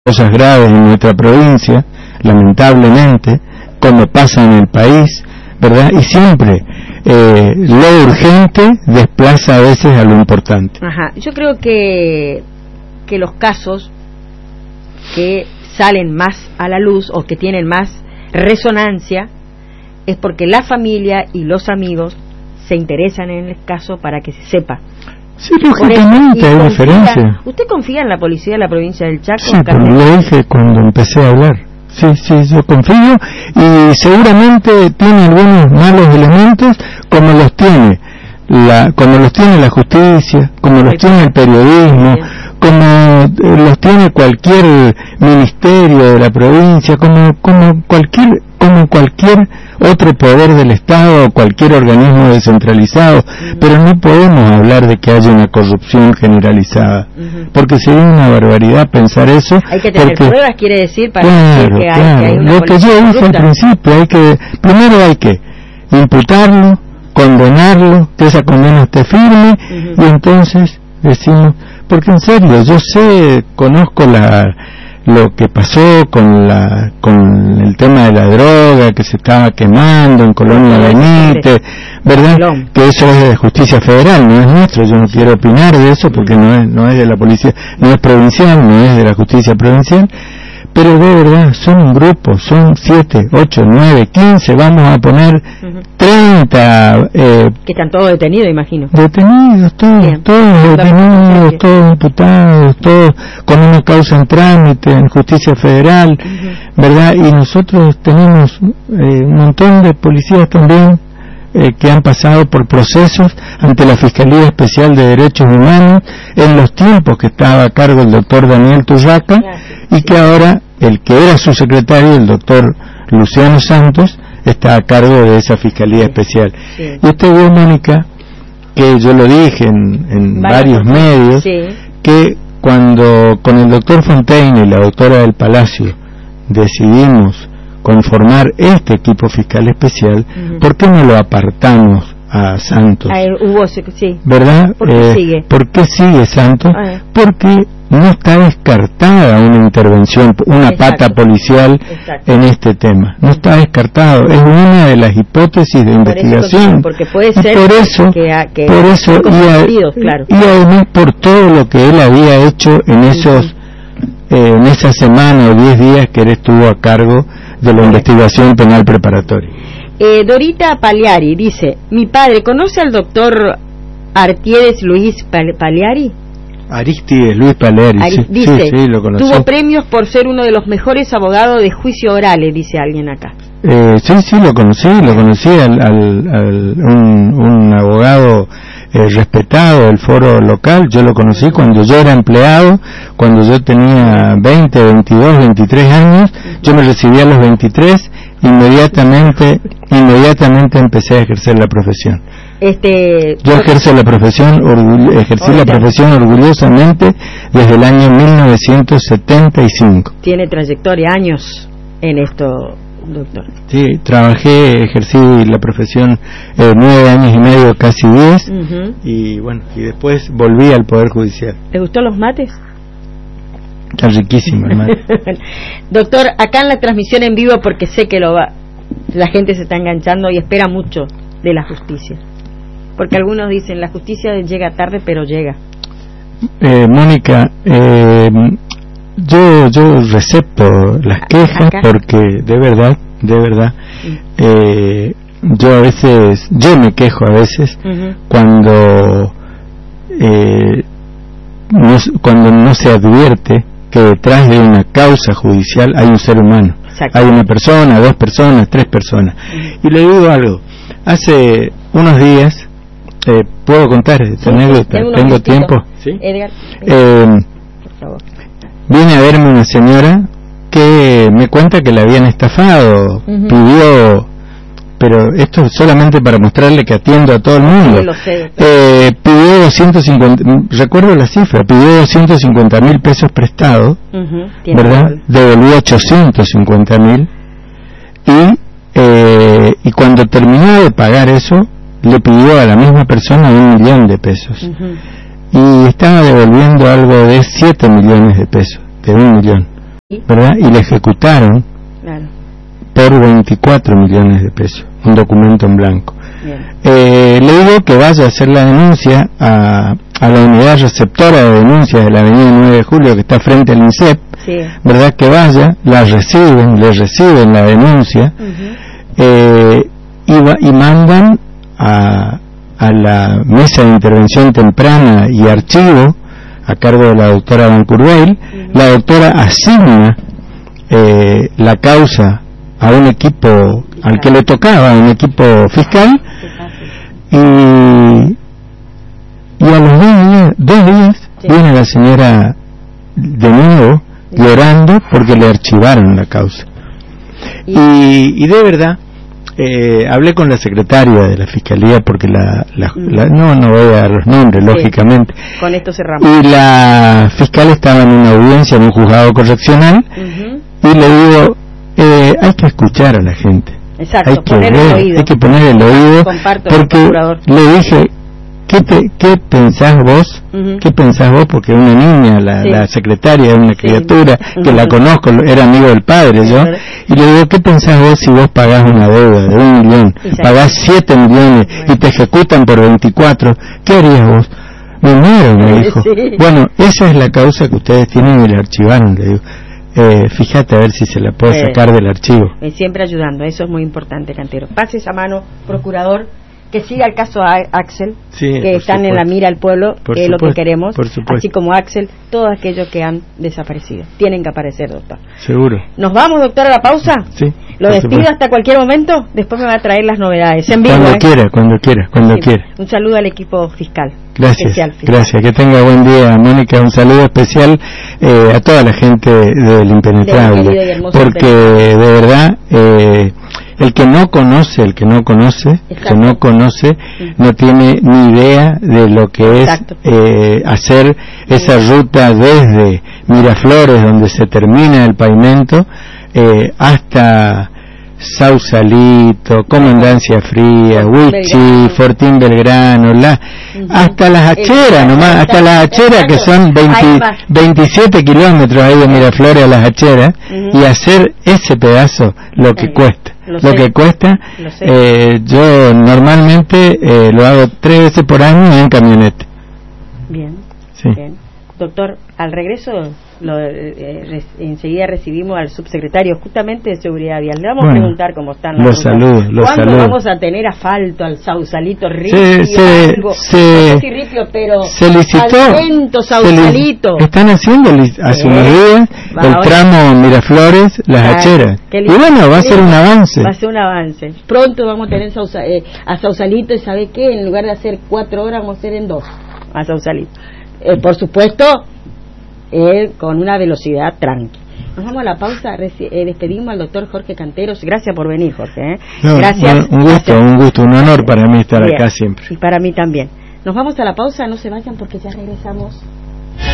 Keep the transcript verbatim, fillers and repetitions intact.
cosas graves en nuestra provincia, lamentablemente, como pasa en el país, ¿verdad? Y siempre eh, lo urgente desplaza a veces a lo importante. Ajá. Yo creo que que los casos que salen más a la luz o que tienen más resonancia es porque la familia y los amigos se interesan en el caso para que se sepa. Sí, lógicamente hay diferencia. ¿Usted confía en la policía de la provincia del Chaco? Sí, pero lo dije cuando empecé a hablar. Sí, sí, yo confío y seguramente tiene algunos malos elementos como los tiene la, como los tiene la justicia, como los tiene el periodismo, como los tiene cualquier ministerio de la provincia, como como cualquier como cualquier otro poder del Estado o cualquier organismo descentralizado, uh-huh. Pero no podemos hablar de que haya una corrupción generalizada, uh-huh. Porque sería una barbaridad pensar eso. Hay que tener porque, pruebas, quiere decir, para claro, decir que hay, claro, que hay una lo que yo dije al principio, hay que, primero hay que imputarlo, condenarlo, que esa condena esté firme, uh-huh. Y entonces decimos, porque en serio, yo sé, conozco la lo que pasó con la con el tema de la droga que se estaba quemando en Colonia Benítez, ¿verdad? Que eso es de justicia federal, no es nuestro. Yo no quiero opinar de eso porque no es no es de la policía, no es provincial, no es de la justicia provincial. Pero de verdad, son un grupo, son siete, ocho, nueve, quince, vamos a poner uh-huh. treinta... Eh, que están todos detenidos, imagino. Detenidos, todos, Bien. todos detenidos, todos imputados, todos con una causa en trámite en justicia federal, uh-huh. ¿Verdad? Y nosotros tenemos eh, un montón de policías también eh, que han pasado por procesos ante la Fiscalía Especial de Derechos Humanos en los tiempos que estaba a cargo el doctor Daniel Turraca, Gracias. Y que ahora el que era su secretario, el doctor Luciano Santos, está a cargo de esa Fiscalía sí, Especial. Sí. Y usted vio, Mónica, que yo lo dije en, en varios medios, sí. Que cuando con el doctor Fontaine y la doctora del Palacio decidimos conformar este equipo fiscal especial, uh-huh. ¿Por qué no lo apartamos a Santos? Ah, hubo, sí. ¿Verdad? ¿Por qué eh, sigue? ¿Por qué sigue Santos? Ah, porque no está descartada una intervención, una Exacto. pata policial Exacto. en este tema. No está descartado. Es una de las hipótesis de por investigación. Eso, porque puede ser por eso, que, que por eso y, a, claro. y además por todo lo que él había hecho en esos, uh-huh. eh, en esa semana o diez días que él estuvo a cargo de la investigación penal preparatoria. Eh, Dorita Pagliari dice, mi padre, ¿conoce al doctor Artides Luis Pagliari? Aristides Luis Pagliari, Ari, sí, dice, sí, sí, lo conocí. Tuvo premios por ser uno de los mejores abogados de juicio orales, dice alguien acá. Eh, sí, sí, lo conocí, lo conocí al, al, al un, un abogado eh, respetado del foro local. Yo lo conocí cuando yo era empleado, cuando yo tenía veinte, veintidós, veintitrés años. Yo me recibí a los veintitrés, inmediatamente, inmediatamente empecé a ejercer la profesión. Este, yo ejerzo la profesión, orgull- ejercí ahorita. la profesión orgullosamente desde el año mil novecientos setenta y cinco. Tiene trayectoria, años en esto, doctor. Sí, trabajé, ejercí la profesión eh, nueve años y medio, casi diez, uh-huh. y bueno, y después volví al Poder Judicial. ¿Te gustó los mates? Está riquísimo el mate. Doctor, acá en la transmisión en vivo, porque sé que lo va, la gente se está enganchando y espera mucho de la justicia. Porque algunos dicen, la justicia llega tarde, pero llega. Eh, Mónica, eh, yo yo recepto las quejas ¿Acá? Porque de verdad, de verdad, sí. eh, yo a veces, yo me quejo a veces uh-huh. cuando eh, no, cuando no se advierte que detrás de una causa judicial hay un ser humano. Hay una persona, dos personas, tres personas. Uh-huh. Y le digo algo, hace unos días, Eh, ¿puedo contar esta anécdota? Sí, ¿Tengo tiempo? ¿Sí? Edgar, eh, por favor. Viene a verme una señora que me cuenta que la habían estafado, uh-huh. pidió, pero esto es solamente para mostrarle que atiendo a todo el mundo. Sí, lo sé, eh, pidió doscientos cincuenta, recuerdo la cifra, pidió doscientos cincuenta mil pesos prestados, uh-huh. ¿verdad? Devolvió ochocientos cincuenta mil y, eh, y cuando terminó de pagar eso, le pidió a la misma persona un millón de pesos uh-huh. y estaba devolviendo algo de siete millones de pesos, de un millón. ¿verdad? Y le ejecutaron claro. por veinticuatro millones de pesos, un documento en blanco. Eh, le digo que vaya a hacer la denuncia a, a la unidad receptora de denuncias de la avenida nueve de julio, que está frente al INSEP, sí. ¿verdad? Que vaya, la reciben, le reciben la denuncia, uh-huh. eh, y, va, y mandan a, a la mesa de intervención temprana y archivo a cargo de la doctora Bancurbeil. Uh-huh. La doctora asigna eh, la causa a un equipo al que le tocaba, un equipo fiscal, y, y a los dos días, dos días sí. viene la señora de nuevo llorando porque le archivaron la causa. Y, y de verdad, eh, hablé con la secretaria de la fiscalía porque la, la, la no no voy a dar los nombres, sí. lógicamente. Con esto cerramos. Y la fiscal estaba en una audiencia en un juzgado correccional, uh-huh. y le digo, eh, hay que escuchar a la gente. Exacto, hay que poner ver, el oído. hay que poner el oído. Comparto, porque le dije, ¿qué, te, qué pensás vos? Uh-huh. ¿Qué pensás vos? Porque una niña, la, sí. la secretaria, una sí. criatura uh-huh. que la conozco, era amigo del padre, yo, uh-huh. y le digo, ¿qué pensás vos si vos pagás una deuda de un millón, Exacto. pagás siete millones bueno. y te ejecutan por veinticuatro? ¿Qué harías vos? Me muero, me dijo. Sí. Bueno, esa es la causa que ustedes tienen y le archivaron, le digo. Eh, fíjate a ver si se la puede eh, sacar del archivo. Eh, siempre ayudando, eso es muy importante, Cantero. Pase esa mano, procurador, que siga el caso a Axel, sí, que están supuesto. en la mira del pueblo, que es lo que queremos, por así como Axel, todos aquellos que han desaparecido. Tienen que aparecer, doctor. Seguro. ¿Nos vamos, doctor, a la pausa? Sí. ¿Lo despido supuesto. hasta cualquier momento? Después me va a traer las novedades. En vivo, cuando ¿eh? quiera, cuando quiera, cuando sí. quiera. Un saludo al equipo fiscal. Gracias, especial fiscal. gracias. Que tenga buen día, Mónica. Un saludo especial eh, a toda la gente del Impenetrable, de porque de verdad eh, el que no conoce, el que no conoce, el que no conoce, sí. no tiene ni idea de lo que Exacto. es eh, hacer esa sí. ruta desde Miraflores, donde se termina el pavimento, eh, hasta Sausalito, Comandancia Fría, Huichi, Fortín Belgrano, la, uh-huh. hasta las Hacheras nomás, hasta las Hacheras que son veinte, veintisiete kilómetros ahí de Miraflores a las Hacheras, uh-huh. y hacer ese pedazo lo que cuesta, lo, lo que cuesta, lo eh, yo normalmente eh, lo hago tres veces por año en camioneta. Bien, sí. bien. Doctor, al regreso lo, eh, res, enseguida recibimos al subsecretario justamente de Seguridad Vial. Le vamos bueno, a preguntar cómo están las los saludos, los ¿Cuándo saludos. vamos a tener asfalto al Sausalito Ripio? Se, se, algo? Se, no sé si Ripio, pero se licitó. Alento, Sausalito. Se li, están haciendo hace eh, unos días va, el tramo Miraflores, las ah, Hacheras. Y bueno, va a ser un avance. Va a ser un avance. Pronto vamos a tener Sausa, eh, a Sausalito, y ¿sabe qué? En lugar de hacer cuatro horas, vamos a hacer en dos a Sausalito. Eh, por supuesto, eh, con una velocidad tranqui. Nos vamos a la pausa, reci- eh, despedimos al doctor Jorge Canteros. Gracias por venir, Jorge. ¿eh? No, Gracias. Un, un gusto, un gusto, un honor para mí estar Bien. acá siempre. Y para mí también. Nos vamos a la pausa, no se vayan porque ya regresamos.